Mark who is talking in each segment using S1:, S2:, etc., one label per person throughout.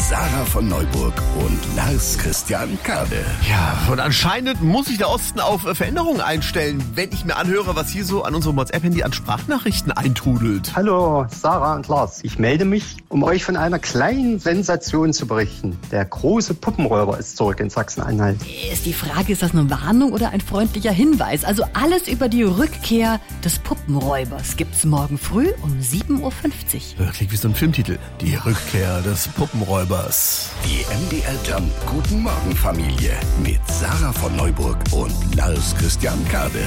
S1: Sarah von Neuburg und Lars Christian Kade.
S2: Ja, und anscheinend muss sich der Osten auf Veränderungen einstellen, wenn ich mir anhöre, was hier so an unserem WhatsApp-Handy an Sprachnachrichten eintrudelt.
S3: Hallo, Sarah und Lars. Ich melde mich, um euch von einer kleinen Sensation zu berichten. Der große Puppenräuber ist zurück in Sachsen-Anhalt.
S4: Ist die Frage, ist das eine Warnung oder ein freundlicher Hinweis? Also alles über die Rückkehr des Puppenräubers gibt's morgen früh um 7.50 Uhr.
S2: Klingt wie so ein Filmtitel. Die Rückkehr des Puppenräubers.
S1: Die MDR Jump Guten Morgen Familie mit Sarah von Neuburg und Lars Christian Kade.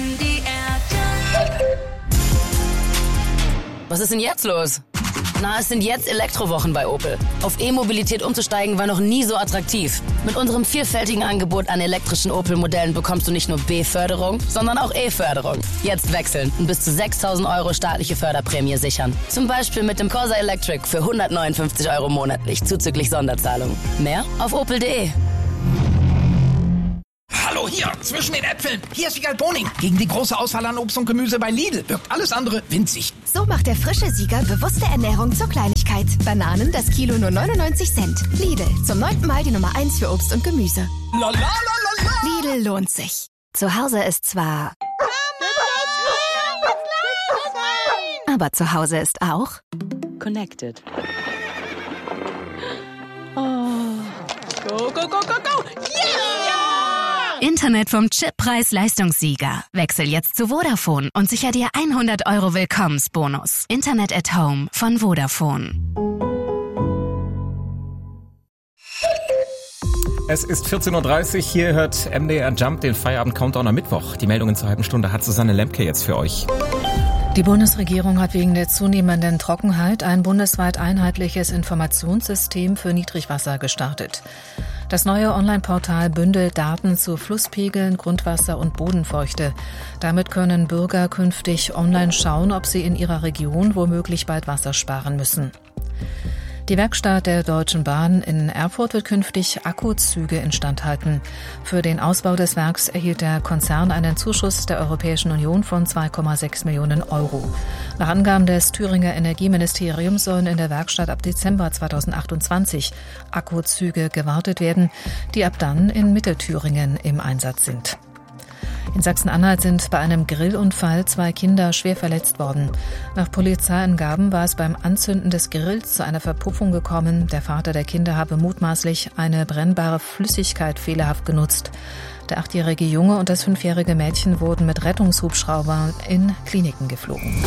S5: Was ist denn jetzt los? Na, es sind jetzt Elektrowochen bei Opel. Auf E-Mobilität umzusteigen war noch nie so attraktiv. Mit unserem vielfältigen Angebot an elektrischen Opel-Modellen bekommst du nicht nur B-Förderung, sondern auch E-Förderung. Jetzt wechseln und bis zu 6.000 € staatliche Förderprämie sichern. Zum Beispiel mit dem Corsa Electric für 159 € monatlich, zuzüglich Sonderzahlung. Mehr auf opel.de.
S6: Hallo, hier, zwischen den Äpfeln. Hier ist Wiegald Boning. Gegen die große Auswahl an Obst und Gemüse bei Lidl wirkt alles andere winzig.
S7: So macht der frische Sieger bewusste Ernährung zur Kleinigkeit. Bananen, das Kilo nur 99 Cent. Lidl, zum 9. Mal die Nummer 1 für Obst und Gemüse.
S6: La, la, la, la, la.
S7: Lidl lohnt sich. Zu Hause ist zwar... aber zu Hause ist auch...
S8: Connected. Oh. Go, go, go, go, go. Yeah!
S9: Internet vom Chip-Preis-Leistungssieger. Wechsel jetzt zu Vodafone und sicher dir 100 € Willkommensbonus. Internet at Home von Vodafone.
S10: Es ist 14.30 Uhr, hier hört MDR Jump den Feierabend-Countdown am Mittwoch. Die Meldungen zur halben Stunde hat Susanne Lemke jetzt für euch.
S11: Die Bundesregierung hat wegen der zunehmenden Trockenheit ein bundesweit einheitliches Informationssystem für Niedrigwasser gestartet. Das neue Online-Portal bündelt Daten zu Flusspegeln, Grundwasser und Bodenfeuchte. Damit können Bürger künftig online schauen, ob sie in ihrer Region womöglich bald Wasser sparen müssen. Die Werkstatt der Deutschen Bahn in Erfurt wird künftig Akkuzüge instand halten. Für den Ausbau des Werks erhielt der Konzern einen Zuschuss der Europäischen Union von 2,6 Millionen €. Nach Angaben des Thüringer Energieministeriums sollen in der Werkstatt ab Dezember 2028 Akkuzüge gewartet werden, die ab dann in Mittelthüringen im Einsatz sind. In Sachsen-Anhalt sind bei einem Grillunfall 2 Kinder schwer verletzt worden. Nach Polizeiangaben war es beim Anzünden des Grills zu einer Verpuffung gekommen. Der Vater der Kinder habe mutmaßlich eine brennbare Flüssigkeit fehlerhaft genutzt. Der 8-jährige Junge und das 5-jährige Mädchen wurden mit Rettungshubschraubern in Kliniken geflogen.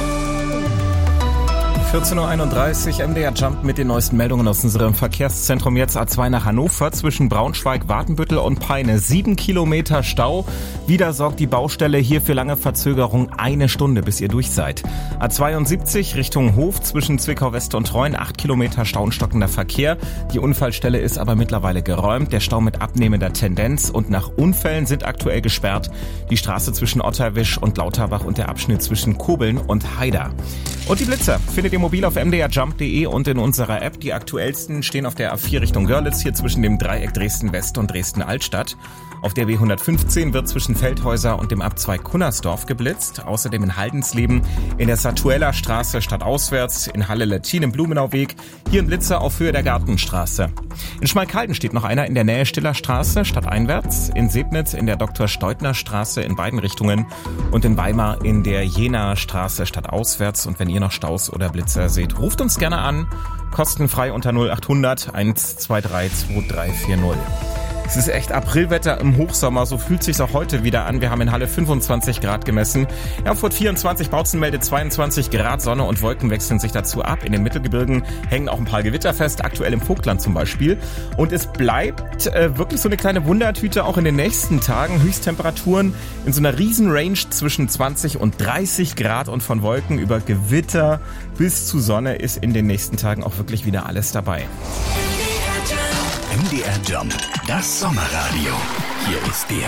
S10: 14.31 Uhr, MDR Jump mit den neuesten Meldungen aus unserem Verkehrszentrum. Jetzt A2 nach Hannover zwischen Braunschweig, Watenbüttel und Peine. 7 Kilometer Stau. Wieder sorgt die Baustelle hier für lange Verzögerung. 1 Stunde, bis ihr durch seid. A72 Richtung Hof zwischen Zwickau West und Treuen. 8 Kilometer Stau und stockender Verkehr. Die Unfallstelle ist aber mittlerweile geräumt. Der Stau mit abnehmender Tendenz und nach Unfällen sind aktuell gesperrt. Die Straße zwischen Otterwisch und Lauterbach und der Abschnitt zwischen Kobeln und Haida. Und die Blitzer findet ihr mobil auf mdrjump.de und in unserer App. Die aktuellsten stehen auf der A4 Richtung Görlitz, hier zwischen dem Dreieck Dresden-West und Dresden-Altstadt. Auf der W115 wird zwischen Feldhäuser und dem Abzweig Kunnersdorf geblitzt. Außerdem in Haldensleben, in der Satueller Straße stadtauswärts, in Halle-Lettin im Blumenauweg, hier ein Blitzer auf Höhe der Gartenstraße. In Schmalkalden steht noch einer in der Nähe Stiller Straße stadteinwärts, in Sebnitz in der Dr.-Steutner-Straße in beiden Richtungen und in Weimar in der Jenaer Straße stadtauswärts. Und wenn ihr noch Staus oder Blitzer seht, ruft uns gerne an, kostenfrei unter 0800 123 2340. Es ist echt Aprilwetter im Hochsommer, so fühlt sich's auch heute wieder an. Wir haben in Halle 25 Grad gemessen. Erfurt 24, Bautzen meldet 22 Grad, Sonne und Wolken wechseln sich dazu ab. In den Mittelgebirgen hängen auch ein paar Gewitter fest, aktuell im Vogtland zum Beispiel. Und es bleibt wirklich so eine kleine Wundertüte auch in den nächsten Tagen. Höchsttemperaturen in so einer riesen Range zwischen 20 und 30 Grad und von Wolken über Gewitter bis zu Sonne ist in den nächsten Tagen auch wirklich wieder alles dabei.
S1: MDR Jump, das Sommerradio. Hier ist der